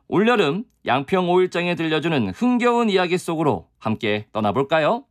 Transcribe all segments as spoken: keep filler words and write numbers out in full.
올여름 양평 오일장에 들려주는 흥겨운 이야기 속으로 함께 떠나볼까요?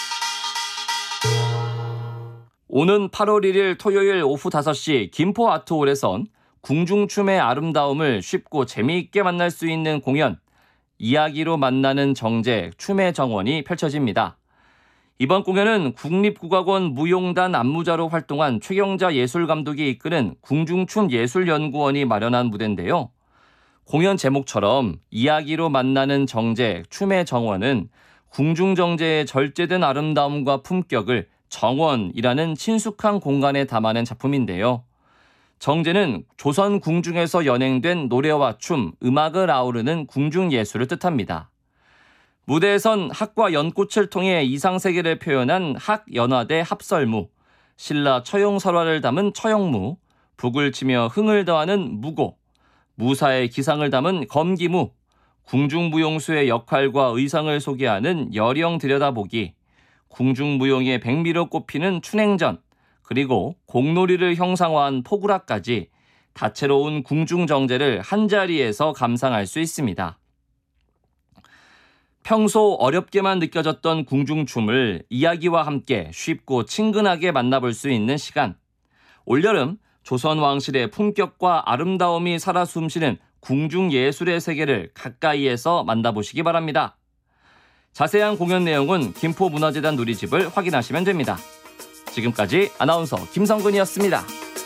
오는 팔월 일일 토요일 오후 다섯 시 김포 아트홀에선 궁중춤의 아름다움을 쉽고 재미있게 만날 수 있는 공연, 이야기로 만나는 정제, 춤의 정원이 펼쳐집니다. 이번 공연은 국립국악원 무용단 안무자로 활동한 최경자 예술감독이 이끄는 궁중춤예술연구원이 마련한 무대인데요. 공연 제목처럼 이야기로 만나는 정제, 춤의 정원은 궁중정제의 절제된 아름다움과 품격을 정원이라는 친숙한 공간에 담아낸 작품인데요. 정제는 조선 궁중에서 연행된 노래와 춤, 음악을 아우르는 궁중예술을 뜻합니다. 무대에선 학과 연꽃을 통해 이상세계를 표현한 학연화대 합설무, 신라 처용설화를 담은 처용무, 북을 치며 흥을 더하는 무고, 무사의 기상을 담은 검기무, 궁중무용수의 역할과 의상을 소개하는 여령 들여다보기, 궁중무용의 백미로 꼽히는 춘행전, 그리고 공놀이를 형상화한 포구라까지 다채로운 궁중정제를 한자리에서 감상할 수 있습니다. 평소 어렵게만 느껴졌던 궁중춤을 이야기와 함께 쉽고 친근하게 만나볼 수 있는 시간. 올여름 조선 왕실의 품격과 아름다움이 살아 숨쉬는 궁중예술의 세계를 가까이에서 만나보시기 바랍니다. 자세한 공연 내용은 김포문화재단 누리집을 확인하시면 됩니다. 지금까지 아나운서 김성근이었습니다.